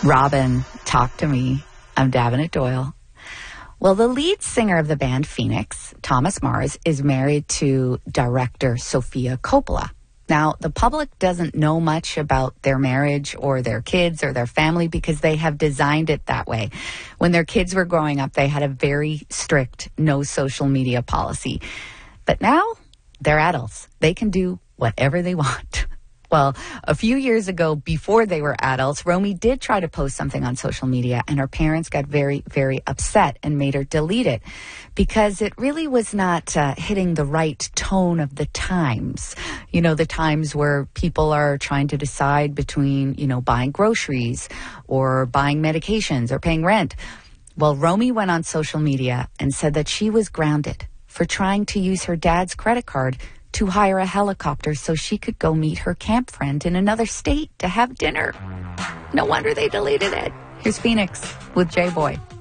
Robin, talk to me. I'm Davenant Doyle. Well, the lead singer of the band Phoenix, Thomas Mars, is married to director Sofia Coppola. Now, the public doesn't know much about their marriage or their kids or their family because they have designed it that way. When their kids were growing up, they had a very strict no social media policy. But now, they're adults. They can do whatever they want. Well, a few years ago, before they were adults, Romy did try to post something on social media, and her parents got very, very upset and made her delete it because it really was not hitting the right tone of the times. You know, the times where people are trying to decide between, buying groceries or buying medications or paying rent. Well, Romy went on social media and said that she was grounded for trying to use her dad's credit card to hire a helicopter so she could go meet her camp friend in another state to have dinner. No wonder they deleted it. Here's Phoenix with J-Boy.